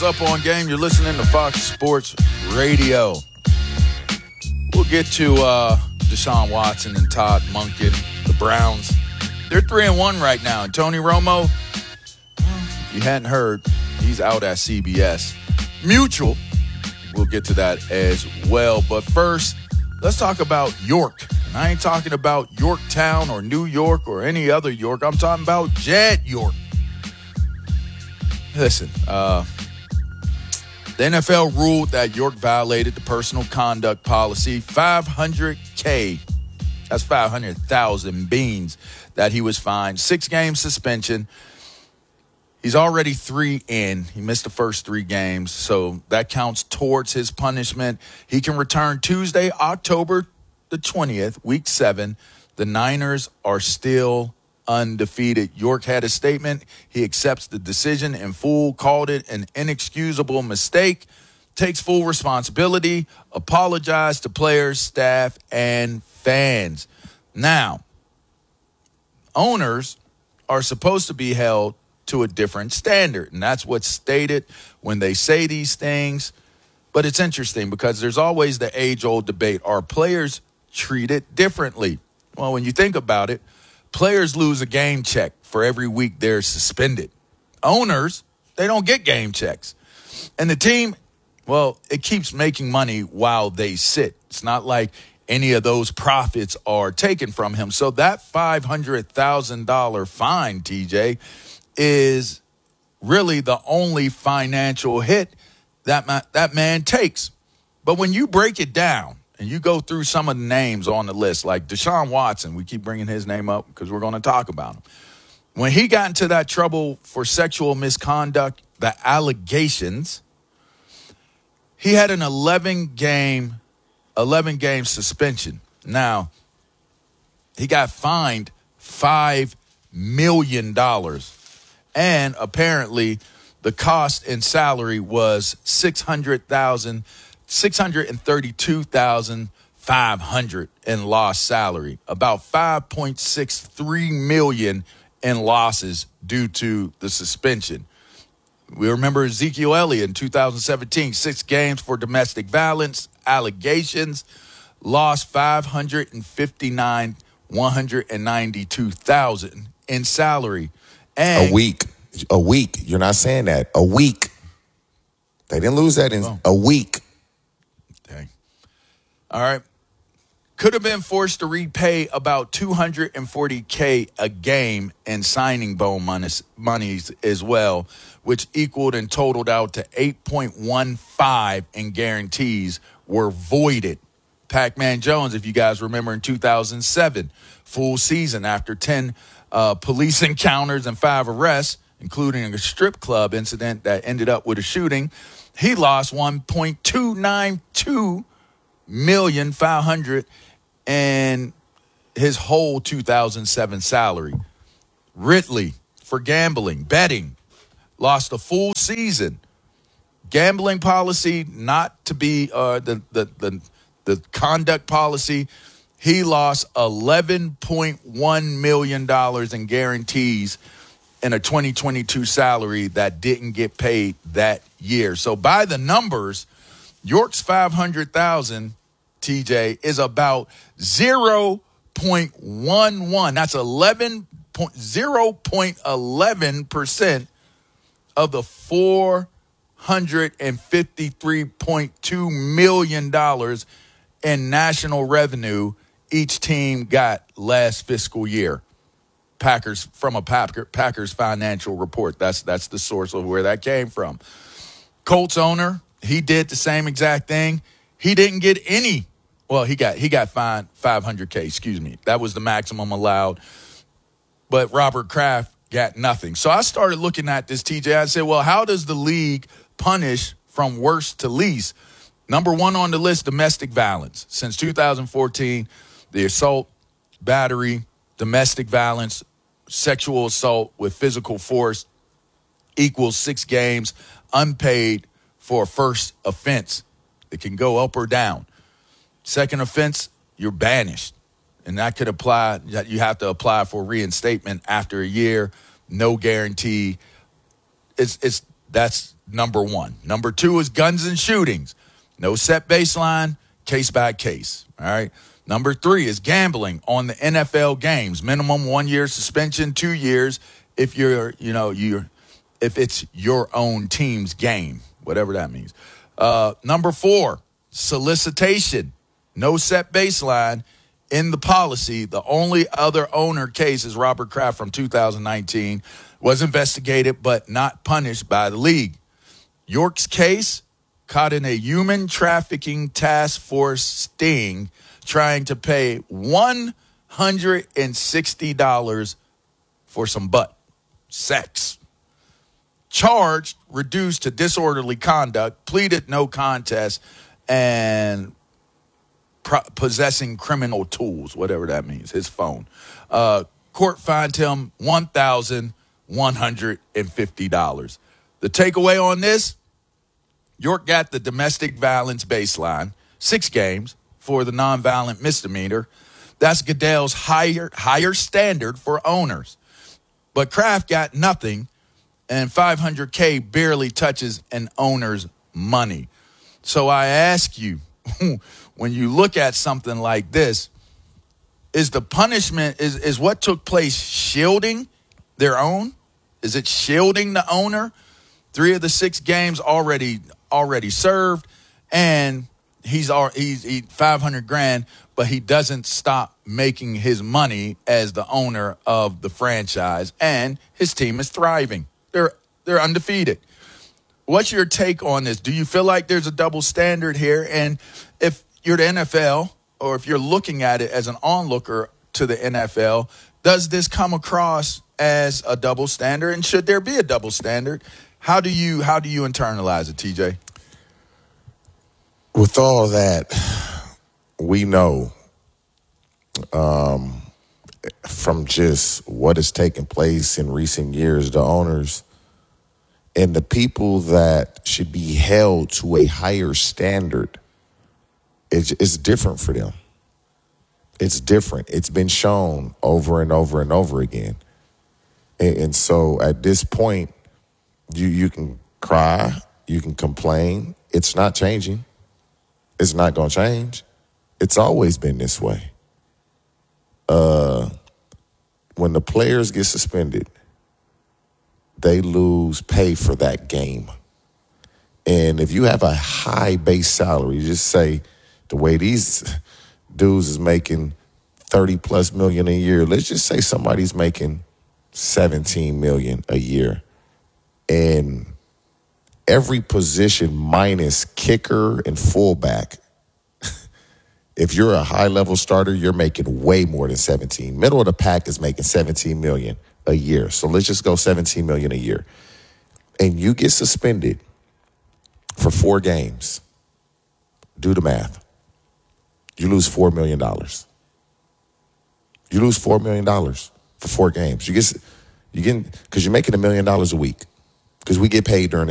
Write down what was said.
Up on Game, you're listening to Fox Sports Radio. We'll get to Deshaun Watson and Todd Monken, the Browns. They're 3-1 right now. And Tony Romo, if you hadn't heard, he's out at CBS. Mutual, we'll get to that as well. But first, let's talk about York. And I ain't talking about Yorktown or New York or any other York. I'm talking about Jed York. Listen, the NFL ruled that York violated the personal conduct policy. $500K, that's 500,000 beans that he was fined. 6-game suspension. He's already 3 in. He missed the first 3 games, so that counts towards his punishment. He can return Tuesday, October the 20th, week 7. The Niners are still undefeated. York had a statement. He accepts the decision in full, called it an inexcusable mistake, takes full responsibility, apologized to players, staff, and fans. Now, owners are supposed to be held to a different standard, and that's what's stated when they say these things. But it's interesting because there's always the age-old debate. Are players treated differently? Well, when you think about it, players lose a game check for every week they're suspended. Owners, they don't get game checks. And the team, well, it keeps making money while they sit. It's not like any of those profits are taken from him. So that $500,000 fine, TJ, is really the only financial hit that man takes. But when you break it down, and you go through some of the names on the list, like Deshaun Watson, we keep bringing his name up because we're going to talk about him. When he got into that trouble for sexual misconduct, the allegations, he had an 11-game suspension. Now, he got fined $5 million. And apparently the cost in salary was $632,500 in lost salary, about $5.63 million in losses due to the suspension. We remember Ezekiel Elliott in 2017, 6 games for domestic violence allegations, lost $592,192 in salary. And a week. You're not saying that. A week. They didn't lose that in a week. Dang. All right. Could have been forced to repay about $240K a game in signing bonus monies as well, which equaled and totaled out to $8.15 in guarantees were voided. Pac-Man Jones, if you guys remember, in 2007, full season after 10 police encounters and 5 arrests, including a strip club incident that ended up with a shooting, he lost $1.292 million $500 in his whole 2007 salary. Ridley, for gambling, betting, lost a full season. Gambling policy not to be the conduct policy. He lost $11.1 million in guarantees in a 2022 salary that didn't get paid that year. So by the numbers, York's $500,000, TJ, is about 0.11. That's 0.11% of the $453.2 million in national revenue each team got last fiscal year. Packers, from a Packers financial report. That's the source of where that came from. Colts owner, he did the same exact thing. He didn't get any. Well, he got fined $500K, excuse me. That was the maximum allowed. But Robert Kraft got nothing. So I started looking at this, TJ. I said, well, how does the league punish from worst to least? Number one on the list, domestic violence. Since 2014, the assault, battery, domestic violence, sexual assault with physical force equals 6 games unpaid for a first offense. It can go up or down. Second offense, you're banished. And that could apply. You have to apply for reinstatement after a year. No guarantee. That's number one. Number two is guns and shootings. No set baseline, case by case. All right. Number three is gambling on the NFL games. Minimum 1 year suspension, 2 years if if it's your own team's game, whatever that means. Number four, solicitation. No set baseline in the policy. The only other owner case is Robert Kraft from 2019. Was investigated but not punished by the league. York's case caught in a human trafficking task force sting trying to pay $160 for some butt sex. Charged, reduced to disorderly conduct, pleaded no contest, and possessing criminal tools, whatever that means, his phone. Court fined him $1,150. The takeaway on this, York got the domestic violence baseline, 6 games for the nonviolent misdemeanor. That's Goodell's higher standard for owners. But Kraft got nothing, and $500K barely touches an owner's money. So I ask you, when you look at something like this, is the punishment, is what took place shielding their own? Is it shielding the owner? 3 of the 6 games already served, and he's $500,000, but he doesn't stop making his money as the owner of the franchise, and his team is thriving. They're undefeated. What's your take on this? Do you feel like there's a double standard here? And if you're the NFL, or if you're looking at it as an onlooker to the NFL, does this come across as a double standard? And should there be a double standard? How do you internalize it, TJ? With all that, we know from just what has taken place in recent years, the owners and the people that should be held to a higher standard, it's different for them. It's different. It's been shown over and over and over again. And so at this point, you can cry, you can complain. It's not changing. It's not going to change. It's always been this way. When the players get suspended, they lose pay for that game. And if you have a high base salary, just say the way these dudes is making $30+ million a year, let's just say somebody's making $17 million a year. And every position minus kicker and fullback, if you're a high-level starter, you're making way more than 17. Middle of the pack is making $17 million a year. So let's just go $17 million a year. And you get suspended for 4 games. Do the math. You lose $4 million. You lose $4 million for 4 games. Because you're making $1 million a week. Because we get paid during the